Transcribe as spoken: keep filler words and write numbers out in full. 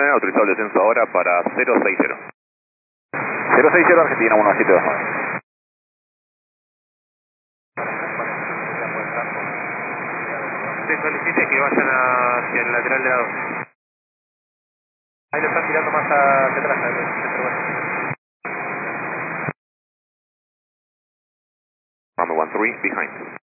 nueve, autorizado el descenso ahora para cero seis cero. cero seis cero Argentina uno siete dos nueve. Se solicite que vayan hacia el lateral de la dos. Ahí lo están tirando más hacia atrás, al centro oeste. Runway one three, behind.